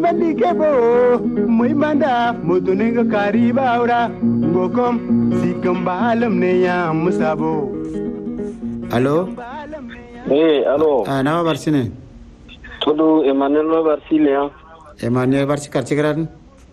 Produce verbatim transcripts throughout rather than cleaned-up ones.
bandi kebo muy manda motoninga kariba ora ngokom sikam balam ne ya musabo. Allo? Eh, allo. Ah, nawa barsine? Todo Emmanuel Barsilia. Emmanuel Barsi quartier gran?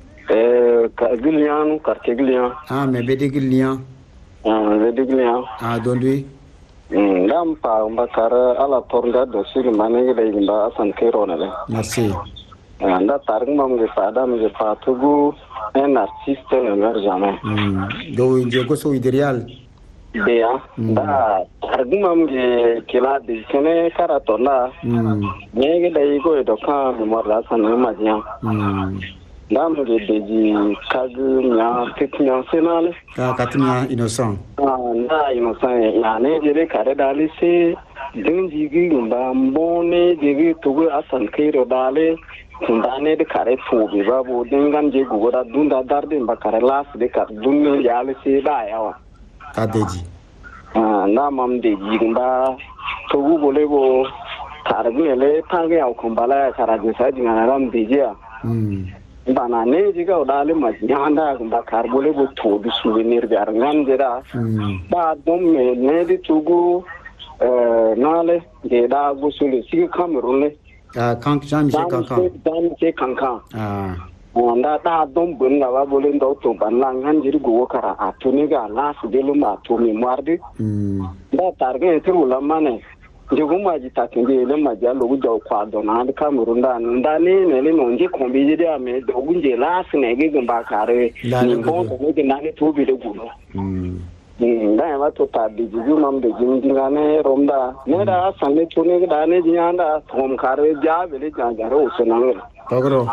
Eh, Gillian, quartier Gillian. Ah, mais bede Gillian. Ah, bede Gillian. Ah, dondui. Hmm, dam pa mbakar ala tornga do sir manenge dai nda asan kero na le. Merci. Ah, nda tarung mam ge pada me ge patugu un artiste ne mer jamais. Hmm, do inje ko so ideal. Ya, da tarung mam ge kila de sene karatona. Hmm. Nege dai go do ka me mor asan ma jian. Hmm. Dam ge deji kagu nya tiknya senale. Ka katina innocent. Ah, na innocent ya ne jere kare dali se dinji gi gumba mbone jere tugu asan kairo dale kundane de kare tubi babu dingan je gugura dunda darde ba kare las de kar dunne yale se da yawa Ka deji. ah na mam de ji gumba tugu bolego targele tange au kumbala kara je sa jingana ram deji ya Hmm. bana ne jiga udale ma nyanda gumba kar bolego to du souvenir gar ngam jera ba dom me ne di tugu eh nale de da go sule sigi Cameroon le Ah, kan Jean Michel Kankan. dan ke kankan Ah. wanda da dom bun la ba bolen do to ban la ngan jiri go kara a to ni ga la su de lu ma to mi mardi Hmm. da targe te ula mane jogo ma ji ta tinge le ma ja lo go kwa do na da Cameroon da da ne ne le no nje kombi je da me do gunje la su ne ge gamba kare ni bon to ne na ne to bi de gulo Hmm. da ma to ta di ju mam de jin dinga ne romda ne da san ne to ne da ne jianda tom kare ja be le ja ja ro so na Togro.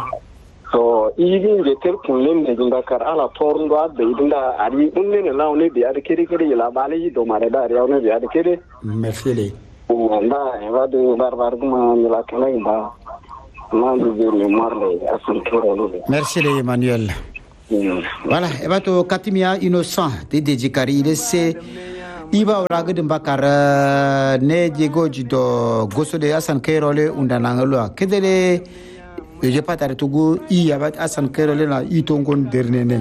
so even je ter kunlen ne jinda kar ala torn do adde dinda ari unne ne law ne bi ar kiri kiri la bale do mare da ya ne bi ar kiri Merci les. wanda e wadu barbar kuma ni la kala ba ma du je marle asan kero le Merci les Emmanuel. Voilà, e bato katimia innocent de dejikari de se iba uraga de bakar ne jego jido goso de asan kairole undanangalo kedele je patare tugu i abat asan kairole na itongon dernene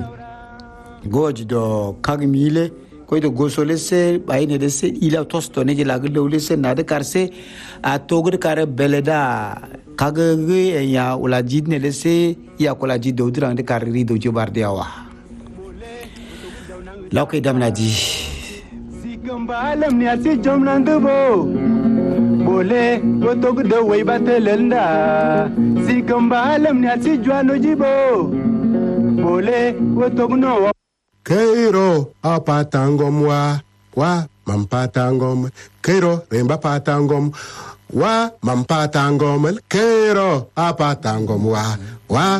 goji do kagmile ko do goso le se bayne de se ila tosto ne je laga dawle se na de karse a togr kare beleda kagage ya ula jidne le se ya kola jiddo dirang de karri do jobarde awa lawke damna di Sikambalam ni asi jomnan dubo bole gotog de way batelenda sikambalam ni asi juano jibo bole gotog no Keiro apatangom wa wa mampatangom Keiro remba patangom wa mampatangom Keiro apatangom wa wa